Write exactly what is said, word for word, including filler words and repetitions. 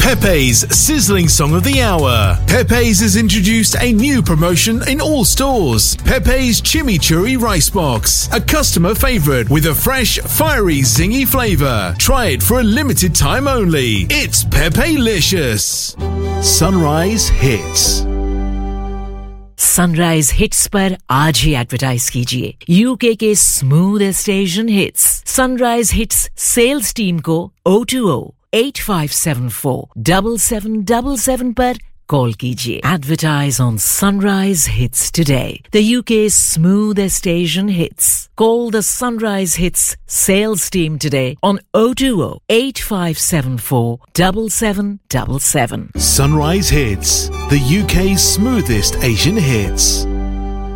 Pepe's Sizzling Song of the Hour. Pepe's has introduced a new promotion in all stores. Pepe's Chimichurri Rice Box. A customer favourite with a fresh, fiery, zingy flavour. Try it for a limited time only. It's Pepe-licious. Sunrise Hits. Sunrise hits पर आज ही advertise कीजिए UK के smoothest Asian hits sunrise hits sales team को oh two oh eight five seven four seven seven seven seven पर call कीजिए advertise on sunrise hits today the UK's smoothest Asian hits call the Sunrise Hits sales team today on oh two oh eight five seven four seven seven seven seven. Sunrise Hits, the U K's smoothest Asian hits.